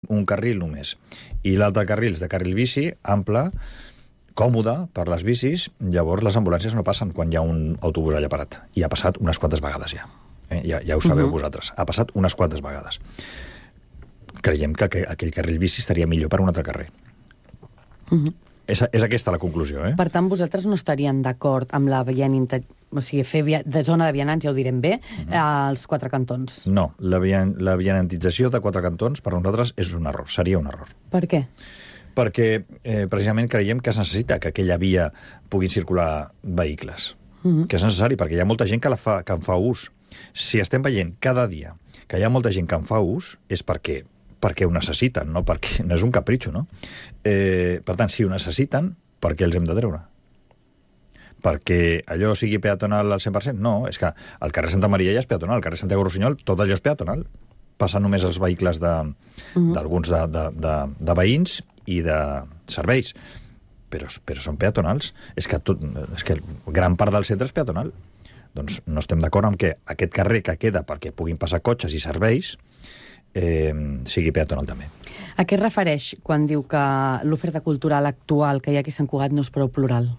un carril només. I l'altre carril és de carril bici, ample, còmode per les bicis, llavors les ambulàncies no passen quan hi ha un autobús allà parat. I ha passat unes quantes vegades ja. Ja ho sabeu vosaltres. Ha passat unes quantes vegades. Creiem que aquell carril bici estaria millor per un altre carrer. És aquesta la conclusió, Per tant, vosaltres no estarien d'acord amb la o sigui, fer de zona de vianants, ja ho direm bé, als quatre cantons? No, la vianantització de quatre cantons per nosaltres és un error, seria un error. Per què? Perquè precisament creiem que es necessita que aquella via puguin circular vehicles. Que és necessari, perquè hi ha molta gent que en fa ús. Si estem veient cada dia que hi ha molta gent que en fa ús, és perquè ho necessiten, no perquè no és un capritxo, no? Per tant, si ho necessiten, per què els hem de treure? Perquè allò sigui peatonal al 100%? No, és que el carrer Santa Maria ja és peatonal, el carrer Santiago Rossinyol, tot allò és peatonal. Passen només els vehicles d'alguns de veïns i de serveis, però són peatonals. És que gran part del centre és peatonal. Doncs no estem d'acord amb que aquest carrer que queda perquè puguin passar cotxes i serveis sigui peatonal també. A què es refereix quan diu que l'oferta cultural actual que hi ha aquí a Sant Cugat no és prou plural?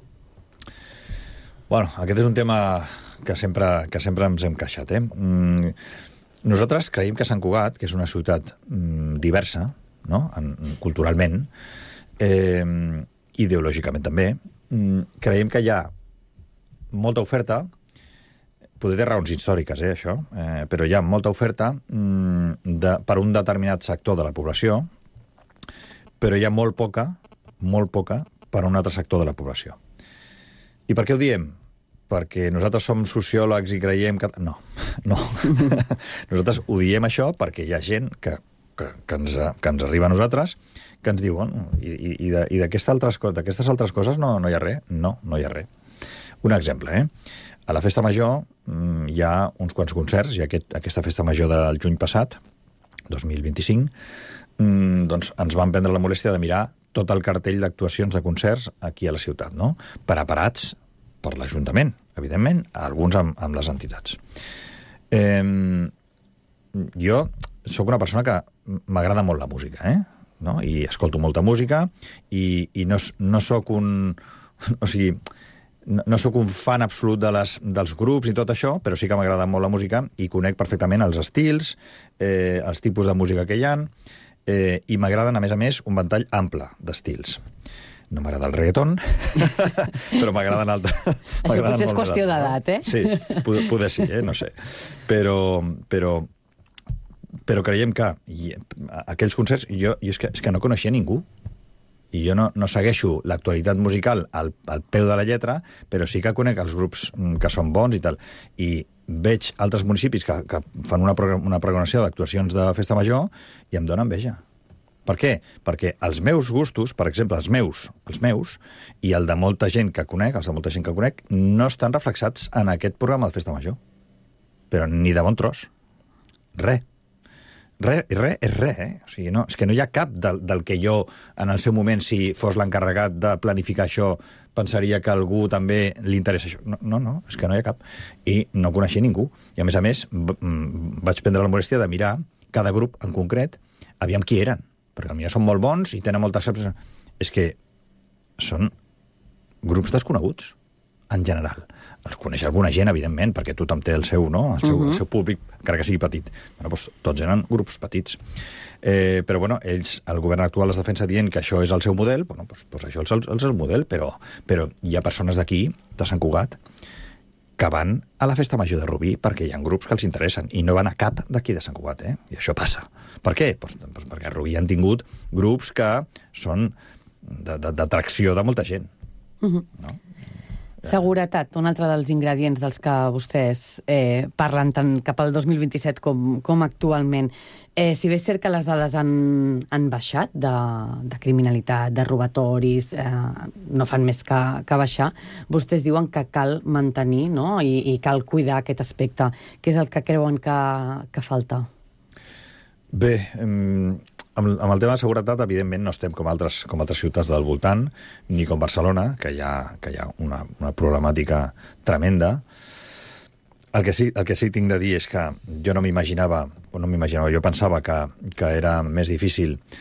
Bueno, aquest és un tema que sempre ens hem queixat. Nosaltres creiem que Sant Cugat, que és una ciutat diversa, no? Culturalment, ideològicament també, creiem que hi ha molta oferta, potser té raons històriques, això, però hi ha molta oferta per un determinat sector de la població, però hi ha molt poca per un altre sector de la població. I per què ho diem? Perquè nosaltres som sociòlegs i creiem que... No. Nosaltres ho diem això perquè hi ha gent que ens arriba a nosaltres que ens diuen i d'aquestes altres coses no hi ha res. No hi ha res. Un exemple, A la Festa Major hi ha uns quants concerts, i aquesta Festa Major del juny passat, 2025, doncs ens van prendre la molèstia de mirar tot el cartell d'actuacions de concerts aquí a la ciutat, no? Preparats per l'Ajuntament, evidentment, alguns amb les entitats. Jo sóc una persona que m'agrada molt la música, no? I escolto molta música, i no sóc un... O sigui, no sóc un fan absolut dels grups i tot això, però sí que m'agrada molt la música i conec perfectament els estils, els tipus de música que hi ha, i m'agraden, a més, un ventall ample d'estils. No m'agrada el reggaeton, però m'agraden altres. Això potser és qüestió d'edat, Sí, poder sí, no sé. Però creiem que aquells concerts, jo és que no coneixia ningú. I jo no segueixo l'actualitat musical al peu de la lletra, però sí que conec els grups que són bons i tal. I veig altres municipis que fan una programació d'actuacions de Festa Major i em dona enveja. Per què? Perquè els meus gustos, per exemple, els meus, i el de molta gent que conec, no estan reflexats en aquest programa de Festa Major. Però ni de bon tros. Res. Res és res, O sigui, és que no hi ha cap del que jo, en el seu moment, si fos l'encarregat de planificar això, pensaria que a algú també li interessa això. No, és que no hi ha cap. I no coneixia ningú. I, a més, vaig prendre la molèstia de mirar cada grup en concret, aviam qui eren. Perquè potser són molt bons i tenen moltes... És que són grups desconeguts, en general. Els coneix alguna gent, evidentment, perquè tothom té el seu, no? El seu públic, encara que sigui petit. Doncs tots eren grups petits. Però, el govern actual es defensa dient que això és el seu model, doncs això és el seu model, però hi ha persones d'aquí, de Sant Cugat, que van a la Festa Major de Rubí perquè hi ha grups que els interessen, i no van a cap d'aquí de Sant Cugat, I això passa. Per què? Doncs perquè a Rubí han tingut grups que són d'atracció de molta gent. No? Seguretat, un altre dels ingredients dels que vostès parlen tant cap al 2027 com actualment. Si bé és cert que les dades han baixat de criminalitat, de robatoris, no fan més que baixar, vostès diuen que cal mantenir, no? I cal cuidar aquest aspecte. Què és el que creuen que falta? Bé, amb el tema de seguretat, evidentment, no estem com altres ciutats del voltant, ni com Barcelona, que hi ha una problemàtica tremenda. El que sí tinc de dir és que jo no m'imaginava, jo pensava que era més difícil